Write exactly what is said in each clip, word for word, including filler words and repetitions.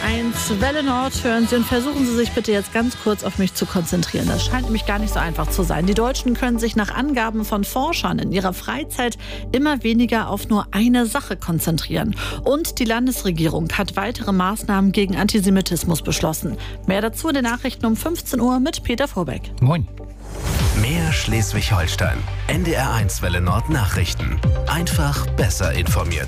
eins Welle Nord hören Sie und versuchen Sie sich bitte jetzt ganz kurz auf mich zu konzentrieren. Das scheint nämlich gar nicht so einfach zu sein. Die Deutschen können sich nach Angaben von Forschern in ihrer Freizeit immer weniger auf nur eine Sache konzentrieren. Und die Landesregierung hat weitere Maßnahmen gegen Antisemitismus beschlossen. Mehr dazu in den Nachrichten um fünfzehn Uhr mit Peter Vorbeck. Moin. Mehr Schleswig-Holstein. N D R eins Welle Nord Nachrichten. Einfach besser informiert.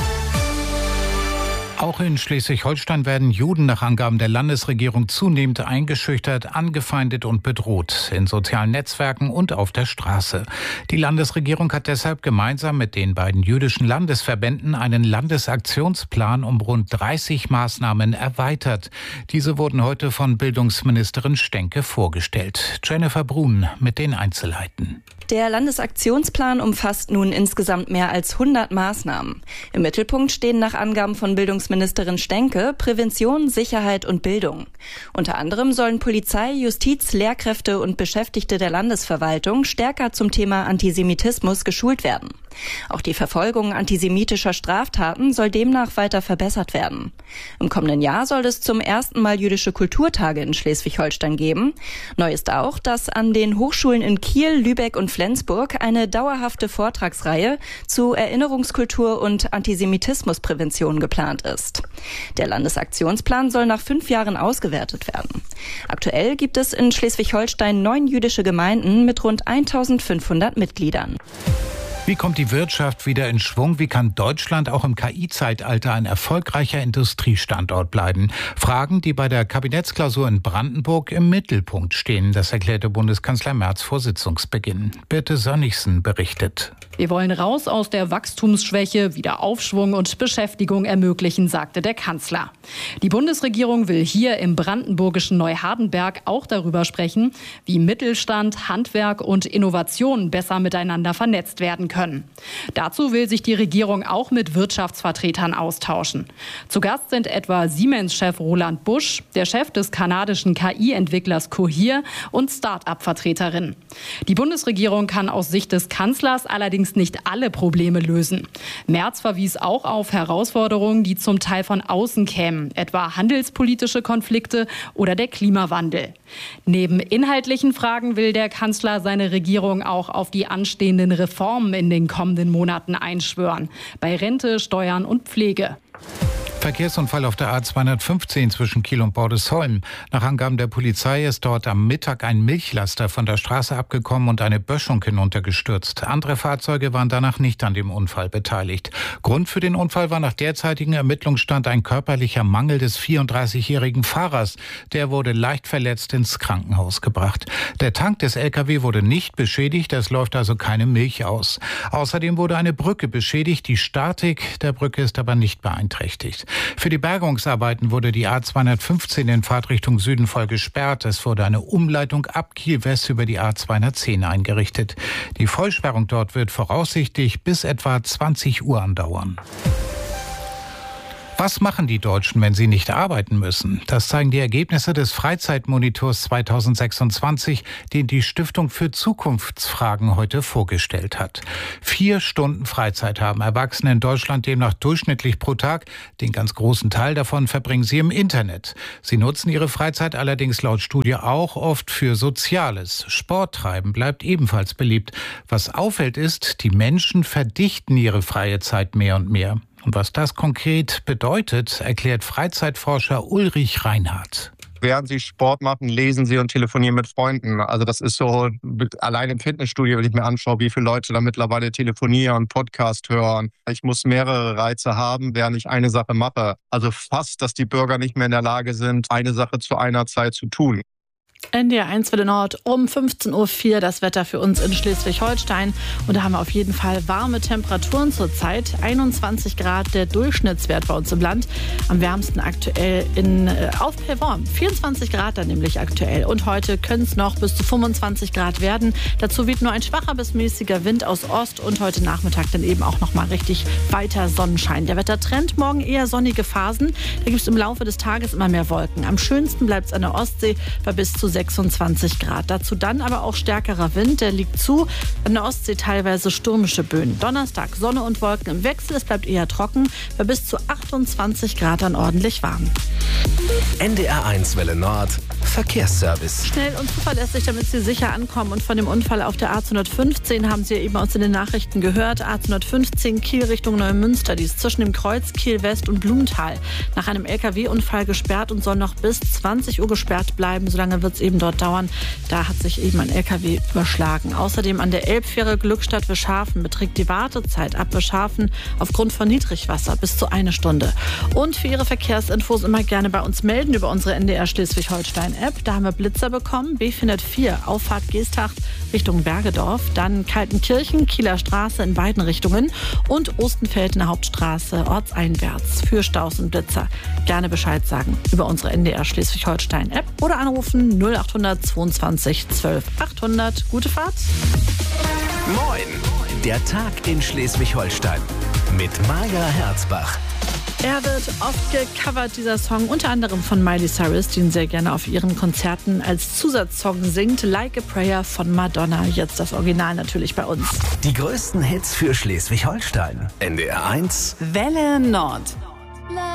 Auch in Schleswig-Holstein werden Juden nach Angaben der Landesregierung zunehmend eingeschüchtert, angefeindet und bedroht, in sozialen Netzwerken und auf der Straße. Die Landesregierung hat deshalb gemeinsam mit den beiden jüdischen Landesverbänden einen Landesaktionsplan um rund dreißig Maßnahmen erweitert. Diese wurden heute von Bildungsministerin Stenke vorgestellt. Jennifer Brun mit den Einzelheiten. Der Landesaktionsplan umfasst nun insgesamt mehr als hundert Maßnahmen. Im Mittelpunkt stehen nach Angaben von Bildungsministerin Stenke Prävention, Sicherheit und Bildung. Unter anderem sollen Polizei, Justiz, Lehrkräfte und Beschäftigte der Landesverwaltung stärker zum Thema Antisemitismus geschult werden. Auch die Verfolgung antisemitischer Straftaten soll demnach weiter verbessert werden. Im kommenden Jahr soll es zum ersten Mal jüdische Kulturtage in Schleswig-Holstein geben. Neu ist auch, dass an den Hochschulen in Kiel, Lübeck und Flensburg eine dauerhafte Vortragsreihe zu Erinnerungskultur und Antisemitismusprävention geplant ist. Der Landesaktionsplan soll nach fünf Jahren ausgewertet werden. Aktuell gibt es in Schleswig-Holstein neun jüdische Gemeinden mit rund eintausendfünfhundert Mitgliedern. Wie kommt die Wirtschaft wieder in Schwung? Wie kann Deutschland auch im K I-Zeitalter ein erfolgreicher Industriestandort bleiben? Fragen, die bei der Kabinettsklausur in Brandenburg im Mittelpunkt stehen. Das erklärte Bundeskanzler Merz vor Sitzungsbeginn. Birte Sönnigsen berichtet. Wir wollen raus aus der Wachstumsschwäche, wieder Aufschwung und Beschäftigung ermöglichen, sagte der Kanzler. Die Bundesregierung will hier im brandenburgischen Neuhardenberg auch darüber sprechen, wie Mittelstand, Handwerk und Innovation besser miteinander vernetzt werden können. Dazu will sich die Regierung auch mit Wirtschaftsvertretern austauschen. Zu Gast sind etwa Siemens-Chef Roland Busch, der Chef des kanadischen K I-Entwicklers Cohere und Start-up-Vertreterinnen. Die Bundesregierung kann aus Sicht des Kanzlers allerdings nicht alle Probleme lösen. Merz verwies auch auf Herausforderungen, die zum Teil von außen kämen, etwa handelspolitische Konflikte oder der Klimawandel. Neben inhaltlichen Fragen will der Kanzler seine Regierung auch auf die anstehenden Reformen in den kommenden Monaten einschwören. Bei Rente, Steuern und Pflege. Verkehrsunfall auf der A zweihundertfünfzehn zwischen Kiel und Bordesholm. Nach Angaben der Polizei ist dort am Mittag ein Milchlaster von der Straße abgekommen und eine Böschung hinuntergestürzt. Andere Fahrzeuge waren danach nicht an dem Unfall beteiligt. Grund für den Unfall war nach derzeitigem Ermittlungsstand ein körperlicher Mangel des vierunddreißigjährigen Fahrers. Der wurde leicht verletzt ins Krankenhaus gebracht. Der Tank des L K W wurde nicht beschädigt, es läuft also keine Milch aus. Außerdem wurde eine Brücke beschädigt, die Statik der Brücke ist aber nicht beeinträchtigt. Für die Bergungsarbeiten wurde die A zweihundertfünfzehn in Fahrtrichtung Süden voll gesperrt. Es wurde eine Umleitung ab Kiel West über die A zweihundertzehn eingerichtet. Die Vollsperrung dort wird voraussichtlich bis etwa zwanzig Uhr andauern. Was machen die Deutschen, wenn sie nicht arbeiten müssen? Das zeigen die Ergebnisse des Freizeitmonitors zweitausendsechsundzwanzig, den die Stiftung für Zukunftsfragen heute vorgestellt hat. Vier Stunden Freizeit haben Erwachsene in Deutschland demnach durchschnittlich pro Tag. Den ganz großen Teil davon verbringen sie im Internet. Sie nutzen ihre Freizeit allerdings laut Studie auch oft für Soziales. Sport treiben bleibt ebenfalls beliebt. Was auffällt ist, die Menschen verdichten ihre freie Zeit mehr und mehr. Und was das konkret bedeutet, erklärt Freizeitforscher Ulrich Reinhardt. Während Sie Sport machen, lesen Sie und telefonieren mit Freunden. Also das ist so, allein im Fitnessstudio, wenn ich mir anschaue, wie viele Leute da mittlerweile telefonieren, Podcast hören. Ich muss mehrere Reize haben, während ich eine Sache mache. Also fast, dass die Bürger nicht mehr in der Lage sind, eine Sache zu einer Zeit zu tun. N D R eins Welle Nord um fünfzehn Uhr vier das Wetter für uns in Schleswig-Holstein. Und da haben wir auf jeden Fall warme Temperaturen zurzeit. einundzwanzig Grad der Durchschnittswert bei uns im Land. Am wärmsten aktuell in, äh, auf Pellworm. vierundzwanzig Grad dann nämlich aktuell. Und heute können es noch bis zu fünfundzwanzig Grad werden. Dazu weht nur ein schwacher bis mäßiger Wind aus Ost. Und heute Nachmittag dann eben auch noch mal richtig weiter Sonnenschein. Der Wettertrend, morgen eher sonnige Phasen. Da gibt es im Laufe des Tages immer mehr Wolken. Am schönsten bleibt es an der Ostsee bei bis zu sechsundzwanzig Grad. Dazu dann aber auch stärkerer Wind, der liegt zu. An der Ostsee teilweise stürmische Böen. Donnerstag Sonne und Wolken im Wechsel, es bleibt eher trocken, bei bis zu achtundzwanzig Grad dann ordentlich warm. N D R eins Welle Nord Verkehrsservice. Schnell und zuverlässig, damit Sie sicher ankommen. Und von dem Unfall auf der A zweihundertfünfzehn haben Sie ja eben aus in den Nachrichten gehört. A zweihundertfünfzehn Kiel Richtung Neumünster. Die ist zwischen dem Kreuz Kiel West und Blumenthal nach einem L K W-Unfall gesperrt und soll noch bis zwanzig Uhr gesperrt bleiben. Solange wird es eben dort dauern. Da hat sich eben ein L K W überschlagen. Außerdem an der Elbfähre Glückstadt-Wischhafen beträgt die Wartezeit ab Wischhafen aufgrund von Niedrigwasser bis zu eine Stunde. Und für Ihre Verkehrsinfos immer gerne bei uns melden über unsere N D R Schleswig-Holstein-App. Da haben wir Blitzer bekommen. B vierhundertvier, Auffahrt Geesthacht Richtung Bergedorf. Dann Kaltenkirchen, Kieler Straße in beiden Richtungen. Und Ostenfeld in der Hauptstraße ortseinwärts. Für Staus und Blitzer gerne Bescheid sagen über unsere N D R Schleswig-Holstein-App oder anrufen null acht hundert zweiundzwanzig zwölf achthundert. Gute Fahrt. Moin! Der Tag in Schleswig-Holstein mit Maja Herzbach. Er wird oft gecovert, dieser Song, unter anderem von Miley Cyrus, die ihn sehr gerne auf ihren Konzerten als Zusatzsong singt. Like a Prayer von Madonna, jetzt das Original natürlich bei uns. Die größten Hits für Schleswig-Holstein. N D R eins Welle Nord.